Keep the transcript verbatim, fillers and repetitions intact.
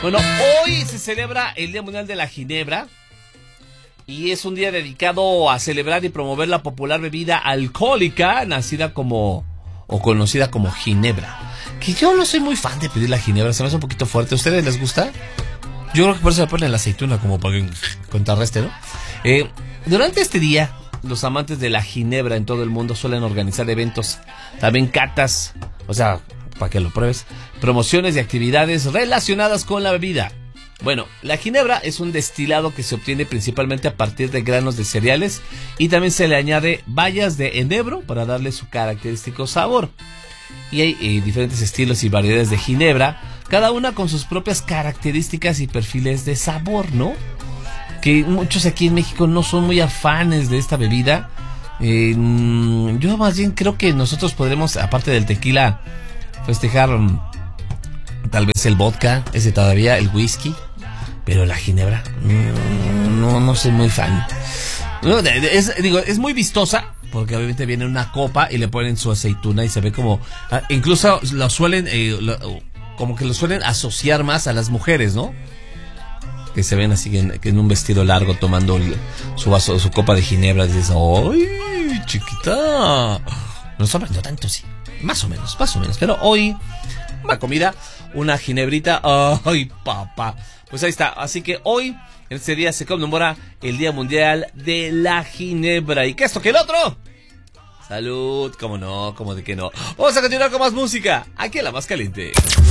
Bueno, hoy se celebra el Día Mundial de la Ginebra y es un día dedicado a celebrar y promover la popular bebida alcohólica nacida como o conocida como ginebra. Que yo no soy muy fan de pedir la ginebra, se me hace un poquito fuerte. ¿A ustedes les gusta? Yo creo que por eso le ponen la aceituna como para que contrarreste, ¿no? Eh, durante este día, los amantes de la ginebra en todo el mundo suelen organizar eventos, también catas, o sea, para que lo pruebes, promociones y actividades relacionadas con la bebida. Bueno, la ginebra es un destilado que se obtiene principalmente a partir de granos de cereales y también se le añade bayas de enebro para darle su característico sabor. Y hay eh, diferentes estilos y variedades de ginebra, cada una con sus propias características y perfiles de sabor, ¿no? Que muchos aquí en México no son muy afanes de esta bebida. Eh, yo más bien creo que nosotros podremos, aparte del tequila, festejar um, tal vez el vodka, ese todavía, el whisky, pero la ginebra, no, no soy muy fan. No, es, digo, es muy vistosa, porque obviamente viene una copa y le ponen su aceituna y se ve como, incluso lo suelen, eh, lo, como que lo suelen asociar más a las mujeres, ¿no? Que se ven así en, en un vestido largo tomando el, su vaso, su copa de ginebra y dices, ¡ay, chiquita! No sorprendió tanto, sí. Más o menos, más o menos. Pero hoy, una comida, una ginebrita. ¡Ay, papá! Pues ahí está. Así que hoy, en este día, se conmemora el Día Mundial de la Ginebra. ¿Y qué esto que el otro? Salud, cómo no, cómo de que no. Vamos a continuar con más música. Aquí en La Más Caliente.